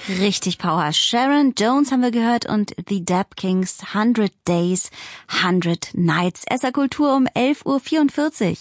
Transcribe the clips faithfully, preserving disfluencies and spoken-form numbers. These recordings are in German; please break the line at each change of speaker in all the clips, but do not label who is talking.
Richtig Power. Sharon Jones haben wir gehört und The Dap Kings hundred Days, hundred Nights. S R Kultur um elf Uhr vierundvierzig.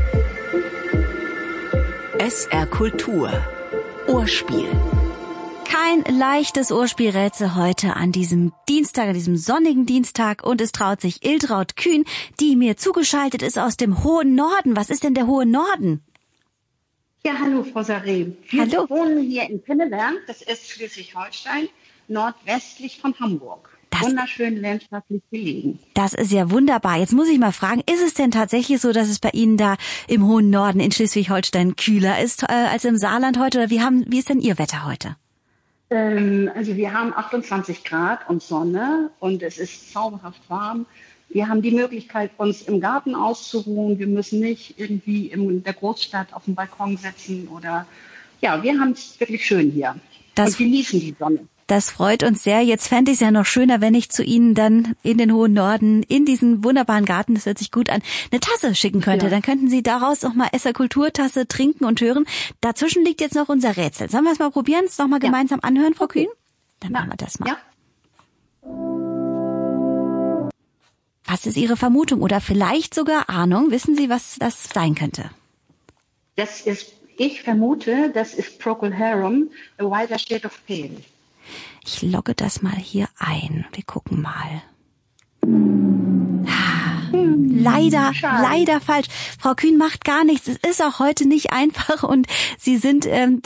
S R Kultur. Ohrspiel.
Kein leichtes Ohrspielrätsel heute an diesem Dienstag, an diesem sonnigen Dienstag. Und es traut sich Iltraud Kühn, die mir zugeschaltet ist aus dem hohen Norden. Was ist denn der hohe Norden?
Ja, hallo, Frau Saré. Wir
Hallo.
wohnen hier in Pinneberg, das ist Schleswig-Holstein, nordwestlich von Hamburg.
Das-
Wunderschön landschaftlich gelegen.
Das ist ja wunderbar. Jetzt muss ich mal fragen, ist es denn tatsächlich so, dass es bei Ihnen da im hohen Norden in Schleswig-Holstein kühler ist äh, als im Saarland heute? Oder wie, haben, wie ist denn Ihr Wetter heute?
Ähm, also wir haben achtundzwanzig Grad und Sonne und es ist zauberhaft warm. Wir haben die Möglichkeit, uns im Garten auszuruhen. Wir müssen nicht irgendwie in der Großstadt auf dem Balkon sitzen oder, ja, wir haben es wirklich schön hier
Das-
und genießen die Sonne.
Das freut uns sehr. Jetzt fände ich es ja noch schöner, wenn ich zu Ihnen dann in den hohen Norden, in diesen wunderbaren Garten, das hört sich gut an, eine Tasse schicken könnte.
Ja.
Dann könnten Sie daraus noch mal S R Kulturtasse trinken und hören. Dazwischen liegt jetzt noch unser Rätsel. Sollen wir es mal probieren? Es noch mal
Ja.
gemeinsam anhören, Frau
Okay.
Kühn? Dann
Ja.
machen wir das mal.
Ja.
Was ist Ihre Vermutung oder vielleicht sogar Ahnung? Wissen Sie, was das sein könnte?
Das ist, ich vermute, das ist Procol Harum, A Wider Shade of Pale.
Ich logge das mal hier ein. Wir gucken mal. Leider,
Schade.
leider falsch. Frau Kühn macht gar nichts. Es ist auch heute nicht einfach und Sie sind ähm,